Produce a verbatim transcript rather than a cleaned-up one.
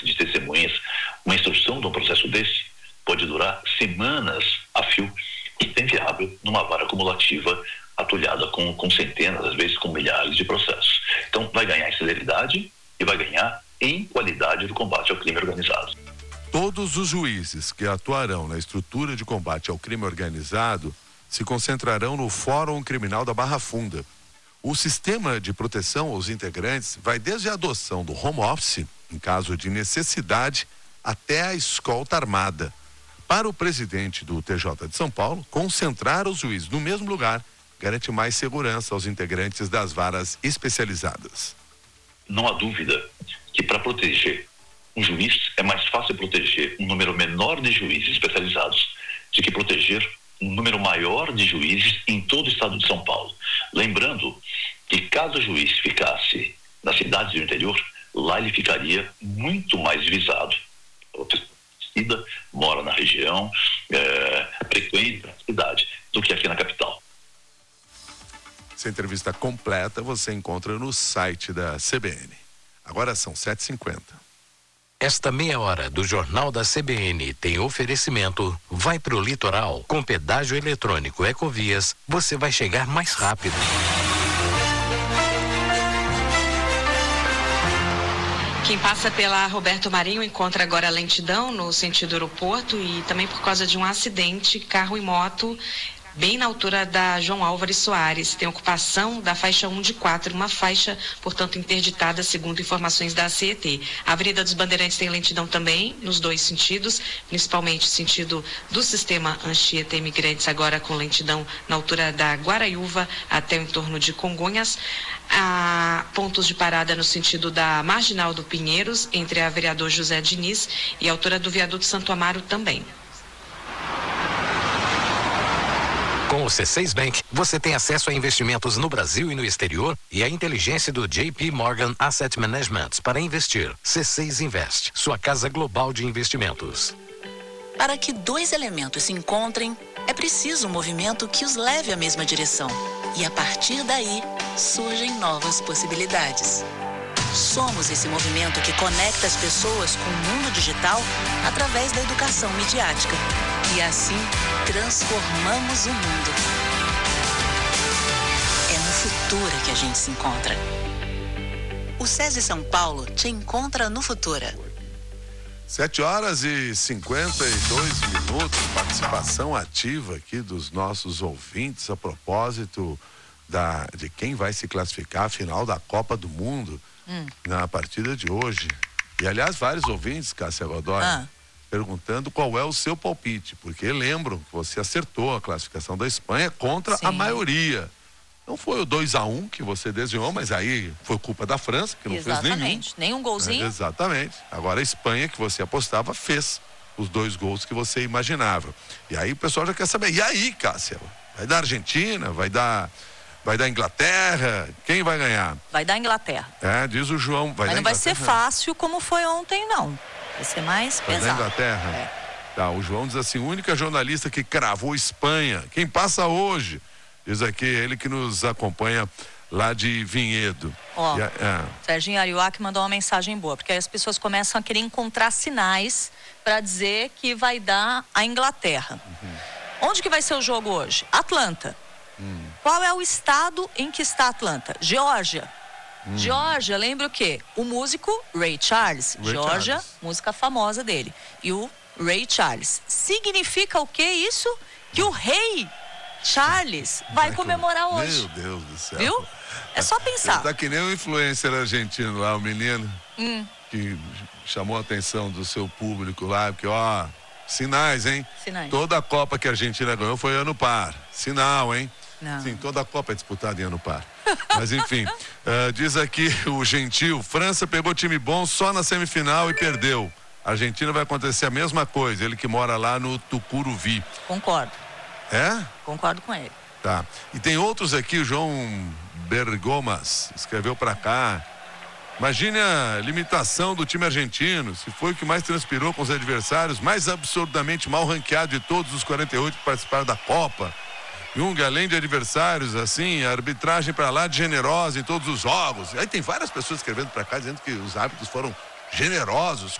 de testemunhas. Uma instrução de um processo desse pode durar semanas a fio e é inviável numa vara acumulativa atulhada com, com centenas, às vezes com milhares de processos. Então, vai ganhar em celeridade e vai ganhar em qualidade do combate ao crime organizado. Todos os juízes que atuarão na estrutura de combate ao crime organizado se concentrarão no Fórum Criminal da Barra Funda. O sistema de proteção aos integrantes vai desde a adoção do home office, em caso de necessidade, até a escolta armada. Para o presidente do T J de São Paulo, concentrar os juízes no mesmo lugar garante mais segurança aos integrantes das varas especializadas. Não há dúvida que para proteger um juiz é mais fácil proteger um número menor de juízes especializados do que proteger um número maior de juízes em todo o estado de São Paulo. Lembrando que cada juiz ficasse nas cidades do interior, lá ele ficaria muito mais visado. Outra mora na região, é, frequenta a cidade, do que aqui na capital. Essa entrevista completa você encontra no site da C B N. Agora são sete e cinquenta. Esta meia hora do Jornal da C B N tem oferecimento. Vai pro litoral. Com pedágio eletrônico Ecovias, você vai chegar mais rápido. Quem passa pela Roberto Marinho encontra agora lentidão no sentido aeroporto e também por causa de um acidente, carro e moto, bem na altura da João Álvares Soares. Tem ocupação da faixa um de quatro, uma faixa, portanto, interditada, segundo informações da A C E T. A Avenida dos Bandeirantes tem lentidão também, nos dois sentidos, principalmente sentido do sistema Anchieta Imigrantes, agora com lentidão na altura da Guaraiúva até o entorno de Congonhas. Há pontos de parada no sentido da Marginal do Pinheiros, entre a Vereador José Diniz e a altura do Viaduto Santo Amaro também. Com o C seis Bank, você tem acesso a investimentos no Brasil e no exterior e a inteligência do J P Morgan Asset Management para investir. C seis Invest, sua casa global de investimentos. Para que dois elementos se encontrem, é preciso um movimento que os leve à mesma direção. E a partir daí, surgem novas possibilidades. Somos esse movimento que conecta as pessoas com o mundo digital através da educação midiática. E assim, transformamos o mundo. É no Futura que a gente se encontra. O SESI São Paulo te encontra no Futura. Sete horas e cinquenta e dois minutos, participação ativa aqui dos nossos ouvintes a propósito da, de quem vai se classificar à final da Copa do Mundo hum. na partida de hoje. E aliás, vários ouvintes, Cássia Godoy, ah. perguntando qual é o seu palpite, porque lembram que você acertou a classificação da Espanha contra Sim. a maioria. Não foi o dois a um que você desenhou, mas aí foi culpa da França, que não Exatamente. fez nenhum. Nenhum golzinho. É, exatamente. Agora a Espanha, que você apostava, fez os dois gols que você imaginava. E aí o pessoal já quer saber, e aí, Cássia? Vai dar Argentina? Vai dar, vai dar Inglaterra? Quem vai ganhar? Vai dar Inglaterra. É, diz o João. Vai mas dar não vai ser fácil como foi ontem, não. Vai ser mais vai pesado. Vai dar Inglaterra? É. Tá, o João diz assim, única jornalista que cravou Espanha. Quem passa hoje? Diz aqui, ele que nos acompanha lá de Vinhedo. Ó, a, é. Serginho Ariuac mandou uma mensagem boa, porque aí as pessoas começam a querer encontrar sinais para dizer que vai dar a Inglaterra. Uhum. Onde que vai ser o jogo hoje? Atlanta. Hum. Qual é o estado em que está Atlanta? Geórgia. Hum. Geórgia, lembra o quê? O músico Ray Charles. Ray Geórgia, Charles. Música famosa dele. E o Ray Charles. Significa o que isso? Que o rei Charles vai, vai comemorar com... hoje. Meu Deus do céu. Viu? É só pensar. Tá que nem o influencer argentino lá, o menino, hum. que chamou a atenção do seu público lá, porque, ó, sinais, hein? Sinais. Toda a Copa que a Argentina ganhou foi ano par. Sinal, hein? Não. Sim, toda a Copa é disputada em ano par. Mas, enfim, uh, diz aqui o Gentil, França pegou time bom só na semifinal e perdeu. A Argentina vai acontecer a mesma coisa, ele que mora lá no Tucuruvi. Concordo. É? Concordo com ele. Tá. E tem outros aqui, o João Bergomas escreveu pra cá. Imagine a limitação do time argentino, se foi o que mais transpirou com os adversários, mais absurdamente mal ranqueado de todos os quarenta e oito que participaram da Copa. Jung, além de adversários, assim, a arbitragem pra lá de generosa em todos os jogos. Aí tem várias pessoas escrevendo pra cá dizendo que os árbitros foram generosos